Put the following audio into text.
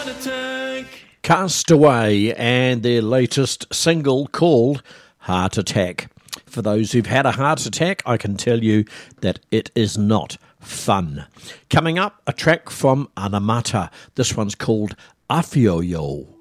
Castaway and their latest single called Heart Attack. For those who've had a heart attack, I can tell you that it is not fun. Coming up, a track from Anamata. This one's called Afioyo.